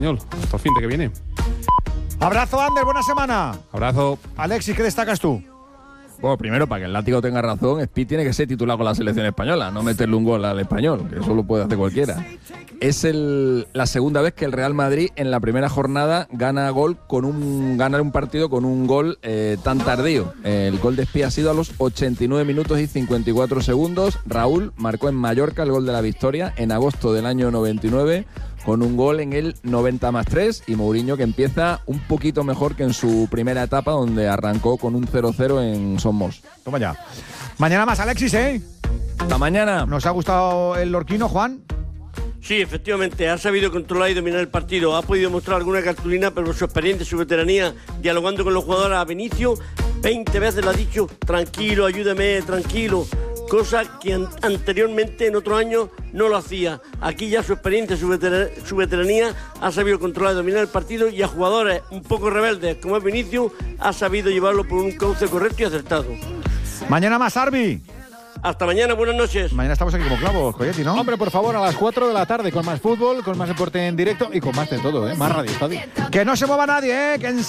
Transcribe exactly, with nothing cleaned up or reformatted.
Hasta el fin de que viene. Abrazo, Ander, buena semana. Abrazo. Alexis, ¿qué destacas tú? Bueno, primero, para que el látigo tenga razón, Speed tiene que ser titular con la selección española, no meterle un gol al español, que eso lo puede hacer cualquiera. Es el, la segunda vez que el Real Madrid en la primera jornada gana gol con un gana un partido con un gol eh, tan tardío. El gol de Speed ha sido a los ochenta y nueve minutos y cincuenta y cuatro segundos. Raúl marcó en Mallorca el gol de la victoria en agosto del año noventa y nueve. Con un gol en el noventa más tres y Mourinho que empieza un poquito mejor que en su primera etapa donde arrancó con un cero cero en Somos. Toma ya. Mañana más, Alexis, ¿eh? Hasta mañana. ¿Nos ha gustado el lorquino, Juan? Sí, efectivamente, ha sabido controlar y dominar el partido. Ha podido mostrar alguna cartulina, pero por su experiencia, su veteranía, dialogando con los jugadores a Vinicius, veinte veces le ha dicho, tranquilo, ayúdame, tranquilo. Cosa que an- anteriormente en otros años no lo hacía. Aquí ya su experiencia, su, veter- su veteranía ha sabido controlar y dominar el partido y a jugadores un poco rebeldes como es Vinicius ha sabido llevarlo por un cauce correcto y acertado. Mañana más, Arbi. Hasta mañana, buenas noches. Mañana estamos aquí como clavos, Coyetti, ¿no? Hombre, por favor, a las cuatro de la tarde con más fútbol, con más deporte en directo y con más de todo, ¿eh? Más Radio Estadio. Que no se mueva nadie, ¿eh? Que en